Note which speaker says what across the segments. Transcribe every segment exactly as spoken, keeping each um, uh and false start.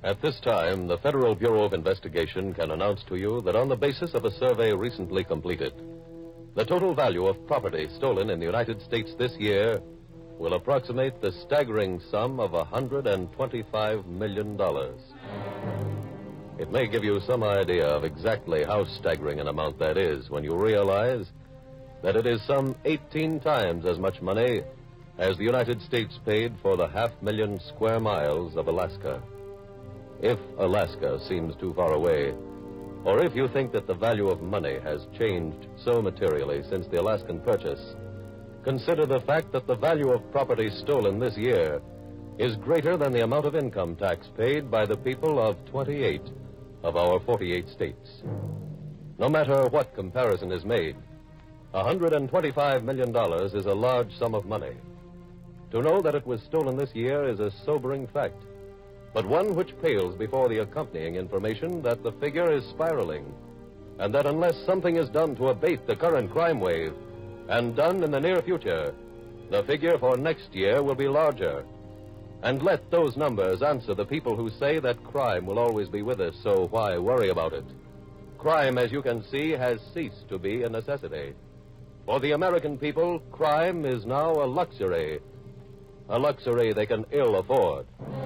Speaker 1: At this time, the Federal Bureau of Investigation can announce to you that on the basis of a survey recently completed, the total value of property stolen in the United States this year will approximate the staggering sum of one hundred twenty-five million dollars. It may give you some idea of exactly how staggering an amount that is when you realize that it is some eighteen times as much money as the United States paid for the half million square miles of Alaska. If Alaska seems too far away, or if you think that the value of money has changed so materially since the Alaskan purchase, consider the fact that the value of property stolen this year is greater than the amount of income tax paid by the people of twenty-eight of our forty-eight states. No matter what comparison is made, one hundred twenty-five million dollars is a large sum of money. To know that it was stolen this year is a sobering fact, but one which pales before the accompanying information that the figure is spiraling, and that unless something is done to abate the current crime wave, and done in the near future, the figure for next year will be larger. And let those numbers answer the people who say that crime will always be with us, so why worry about it? Crime, as you can see, has ceased to be a necessity. For the American people, crime is now a luxury, a luxury they can ill afford.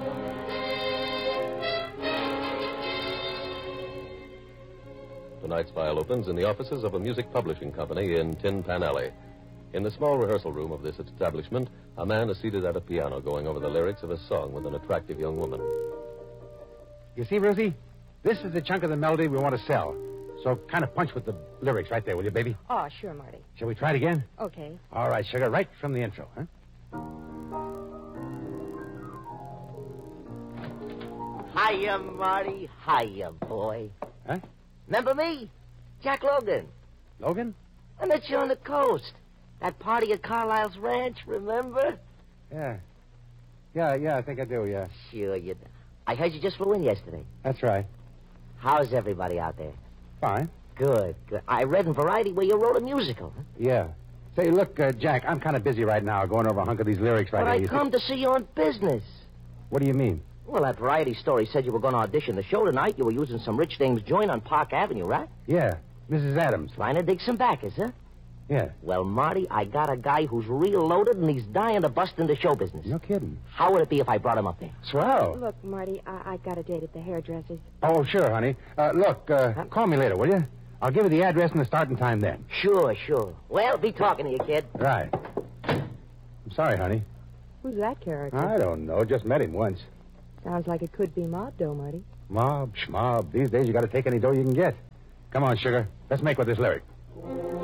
Speaker 1: Tonight's file opens in the offices of a music publishing company in Tin Pan Alley. In the small rehearsal room of this establishment, a man is seated at a piano going over the lyrics of a song with an attractive young woman.
Speaker 2: You see, Rosie? This is the chunk of the melody we want to sell. So kind of punch with the lyrics right there, will you, baby?
Speaker 3: Oh, sure, Marty.
Speaker 2: Shall we try it again?
Speaker 3: Okay.
Speaker 2: All right, sugar, right from the intro, huh?
Speaker 4: Hiya, Marty. Hiya, boy.
Speaker 2: Huh?
Speaker 4: Remember me? Jack Logan.
Speaker 2: Logan?
Speaker 4: I met you on the coast. That party at Carlisle's ranch, remember?
Speaker 2: Yeah. Yeah, yeah, I think I do, yeah.
Speaker 4: Sure you do. I heard you just flew in yesterday.
Speaker 2: That's right.
Speaker 4: How's everybody out there?
Speaker 2: Fine.
Speaker 4: Good, good. I read in Variety where you wrote a musical. Huh?
Speaker 2: Yeah. Say, look, uh, Jack, I'm kind of busy right now going over a hunk of these lyrics right
Speaker 4: but
Speaker 2: here.
Speaker 4: I come to see you on business.
Speaker 2: What do you mean?
Speaker 4: Well, that Variety story said you were going to audition the show tonight. You were using some rich dame's joint on Park Avenue, right?
Speaker 2: Yeah, Missus Adams.
Speaker 4: Trying to dig some backers, huh?
Speaker 2: Yeah.
Speaker 4: Well, Marty, I got a guy who's real loaded, and he's dying to bust into show business.
Speaker 2: No kidding.
Speaker 4: How would it be if I brought him up there?
Speaker 2: Swell.
Speaker 3: Look, Marty, I, I got a date at the hairdresser's.
Speaker 2: Oh, sure, honey. Uh, look, uh, huh? Call me later, will you? I'll give you the address and the starting time then.
Speaker 4: Sure, sure. Well, be talking to you, kid.
Speaker 2: Right. I'm sorry, honey.
Speaker 3: Who's that character?
Speaker 2: I don't know. Just met him once.
Speaker 3: Sounds like it could be mob dough, Marty.
Speaker 2: Mob, schmob. These days you got to take any dough you can get. Come on, sugar. Let's make with this lyric.